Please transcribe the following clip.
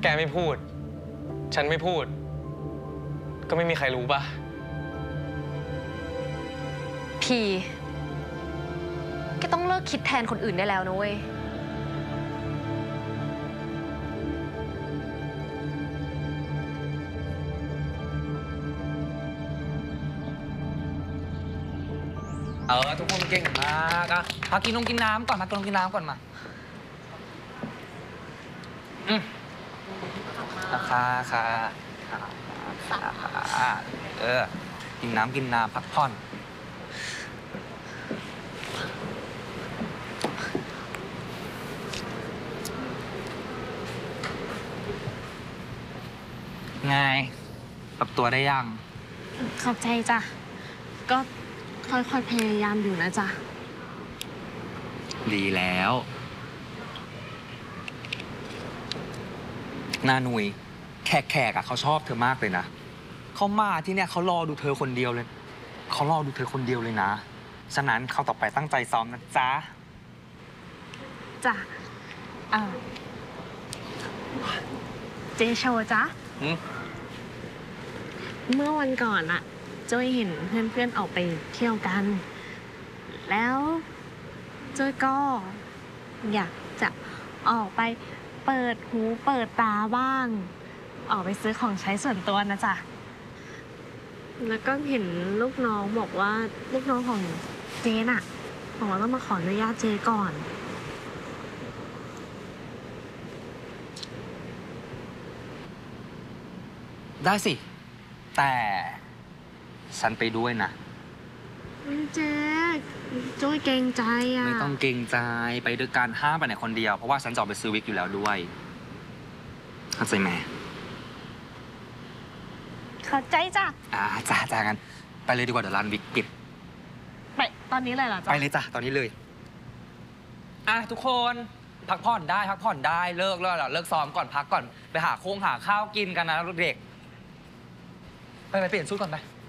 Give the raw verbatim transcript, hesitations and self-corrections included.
แกไม่พูดฉันไม่พูดก็ไม่มีใครรู้ปะพีแกต้องเลิกคิดแทนคนอื่นได้แล้วนะเว้ยเออทุกคนเก่งมากอะพักกินนมกินน้ำก่อนพักกินนมกินน้ำก่อนมาอืมค่ะค่ะค่ะเออกินน้ำกินน้ำพักผ่อนไงปรับตัวได้ยังขอบใจจ้ะก็ค่อยๆพยายามอยู่นะจ๊ะดีแล้วนาหนุยแขกแขกอะเขาชอบเธอมากเลยนะเขามาที่เนี่ยเขารอดูเธอคนเดียวเลยเขารอดูเธอคนเดียวเลยนะฉะนั้นเขาต่อไปตั้งใจซ้อมนะจ๊ะจ้ะอ่าเจโชว์จ๊ะเมื่อวันก่อนอะจ้อยเห็นเพื่อนๆออกไปเที่ยวกัน แล้วจ้อยก็อยากจะออกไปเปิดหูเปิดตาบ้างออกไปซื้อของใช้ส่วนตัวนะจ๊ะแล้วก็เห็นลูกน้องบอกว่าลูกน้องของเจน่ะบอกว่าต้องมาขออนุญาตเจก่อนได้สิแต่ฉันไปด้วยนะเจ๊จ้อยเกรงใจอ่ะไม่ต้องเกรงใจไปด้วยกันห้ามไปไหนคนเดียวเพราะว่าฉันจะออกไปซื้อวิกอยู่แล้วด้วยเข้าใจไหมเข้าใจจ้ะอ่าจ้าจ้ากันไปเลยดีกว่าเดี๋ยวร้านวิกปิดไปตอนนี้เลยเหรอจ๊ะไปเลยจ้ะตอนนี้เลยอ่ะทุกคนพักผ่อนได้พักผ่อนได้เลิกแล้วเลิกซ้อมก่อนพักก่อนไปหาโค้งหาข้าวกินกันนะเด็กไปไปเปลี่ยนชุดก่อนไป